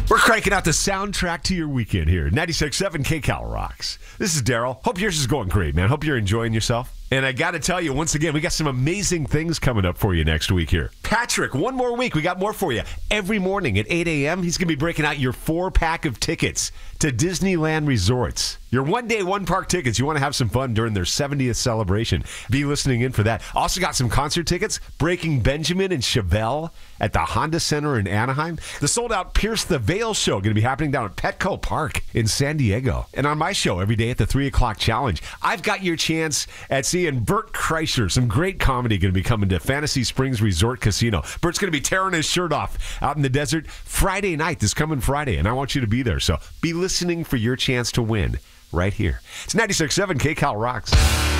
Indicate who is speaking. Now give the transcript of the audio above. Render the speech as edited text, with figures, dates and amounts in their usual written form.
Speaker 1: We're cranking out the soundtrack to your weekend here. 96.7 KCal rocks. This is Daryl. Hope yours is going great, man. Hope you're enjoying yourself. And I got to tell you, once again, we got some amazing things coming up for you next week here. Patrick, one more week. We got more for you. Every morning at 8 a.m., he's going to be breaking out your 4-pack of tickets to Disneyland Resorts. Your one-day, one-park tickets. You want to have some fun during their 70th celebration. Be listening in for that. Also got some concert tickets. Breaking Benjamin and Chevelle at the Honda Center in Anaheim. The sold-out Pierce the Veil show going to be happening down at Petco Park in San Diego. And on my show every day at the 3 o'clock challenge, I've got your chance at seeing Bert Kreischer. Some great comedy going to be coming to Fantasy Springs Resort Casino. Bert's going to be tearing his shirt off out in the desert Friday night, this coming Friday, and I want you to be there. So be listening for your chance to win right here. It's 96.7 KCal rocks.